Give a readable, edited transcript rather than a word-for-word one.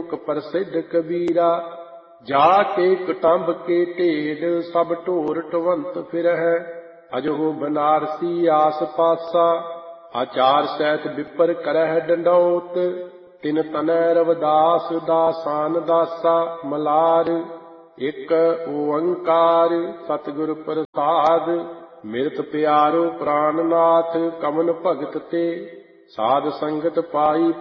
ਮੁਖ ਪ੍ਰਸਿੱਧ ਕਬੀਰਾ। ਜਾ ਕੇ ਕਟੰਬ ਕੇ ਢੇਡ ਸਭ ਢੋਰ ਢਵੰਤ ਫਿਰਹਿ। ਅਜਹੁ ਬਨਾਰਸੀ ਆਸ ਪਾਸਾ ਆਚਾਰ ਸਹਿਤ ਵਿਪਰ ਕਰਹਿ ਡੰਡੌਤ। ਤਿਨ ਤਨੈ ਰਵਿਦਾਸ ਦਾਸਾਨ ਦਾਸਾ ਮਲਾਰ। ਇਕ ਓੰਕਾਰ ਸਤਿਗੁਰ ਪ੍ਰਸਾਦ ਮਿਰਤ ਪਿਆਰੋ ਪ੍ਰਾਨਨਾਥ। ਕਮਨ ਭਗਤ ਤੇ ਸਾਧ ਸੰਗਤ ਪਾਈ